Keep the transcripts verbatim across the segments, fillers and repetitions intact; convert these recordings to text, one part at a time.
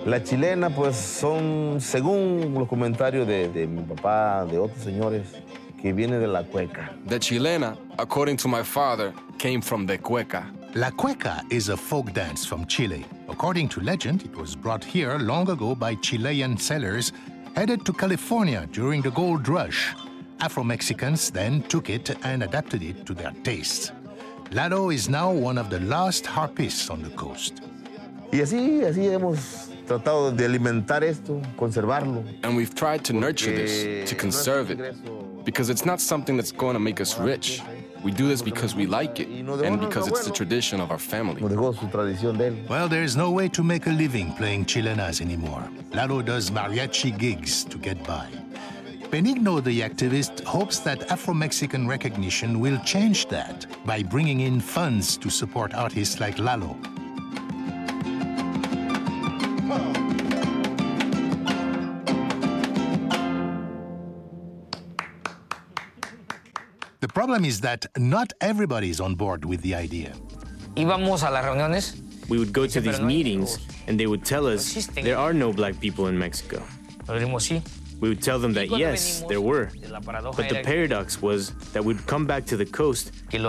La chilena, pues, son, según los comentarios de, de mi papá, de otros señores, que viene de la cueca. The chilena, according to my father, came from the cueca. La cueca is a folk dance from Chile. According to legend, it was brought here long ago by Chilean sailors headed to California during the gold rush. Afro-Mexicans then took it and adapted it to their tastes. Lalo is now one of the last harpists on the coast. Y así, así hemos tratado de alimentar esto, conservarlo. And we've tried to nurture this, to conserve it, because it's not something that's going to make us rich. We do this because we like it, and because it's the tradition of our family. Well, there's no way to make a living playing chilenas anymore. Lalo does mariachi gigs to get by. Benigno, the activist, hopes that Afro-Mexican recognition will change that by bringing in funds to support artists like Lalo. The problem is that not everybody is on board with the idea. Íbamos a las reuniones. We would go to these meetings, and they would tell us there are no black people in Mexico. We would tell them that yes, there were. But the paradox was that we'd come back to the coast, and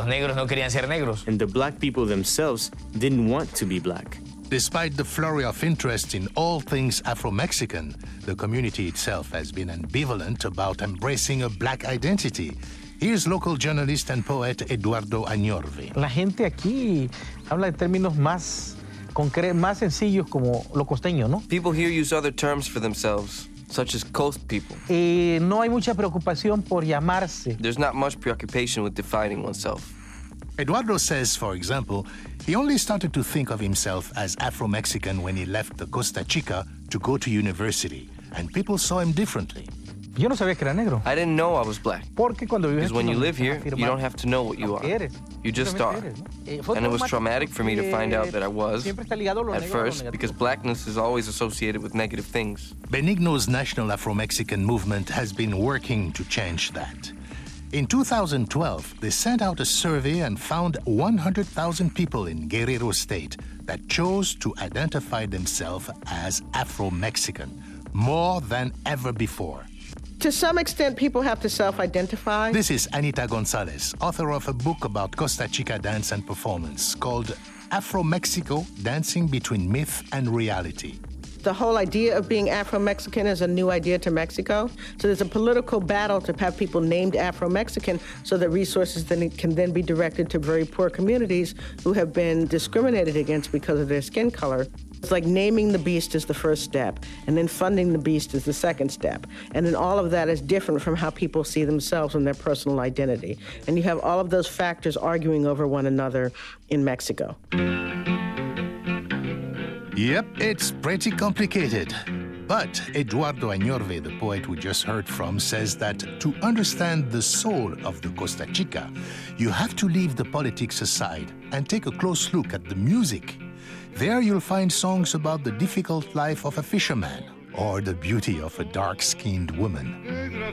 the black people themselves didn't want to be black. Despite the flurry of interest in all things Afro-Mexican, the community itself has been ambivalent about embracing a black identity. Here's local journalist and poet Eduardo Añorve. La gente aquí habla de términos más, más sencillos como lo costeño, ¿no? People here use other terms for themselves, such as coast people. Eh, no hay mucha preocupación por llamarse. There's not much preoccupation with defining oneself. Eduardo says, for example, he only started to think of himself as Afro-Mexican when he left the Costa Chica to go to university, and people saw him differently. Yo no sabía que era negro. I didn't know I was black. Porque cuando vives Because when you live here, you don't have to know what you are. You just are. And it was traumatic for me to find out that I was, at first, because blackness is always associated with negative things. Benigno's National Afro-Mexican movement has been working to change that. In two thousand twelve, they sent out a survey and found one hundred thousand people in Guerrero State that chose to identify themselves as Afro-Mexican, more than ever before. To some extent, people have to self-identify. This is Anita Gonzalez, author of a book about Costa Chica dance and performance called Afro-Mexico, Dancing Between Myth and Reality. The whole idea of being Afro-Mexican is a new idea to Mexico. So there's a political battle to have people named Afro-Mexican so that resources then can then be directed to very poor communities who have been discriminated against because of their skin color. It's like naming the beast is the first step, and then funding the beast is the second step. And then all of that is different from how people see themselves and their personal identity. And you have all of those factors arguing over one another in Mexico. Yep, it's pretty complicated. But Eduardo Añorve, the poet we just heard from, says that to understand the soul of the Costa Chica, you have to leave the politics aside and take a close look at the music. There you'll find songs about the difficult life of a fisherman or the beauty of a dark-skinned woman.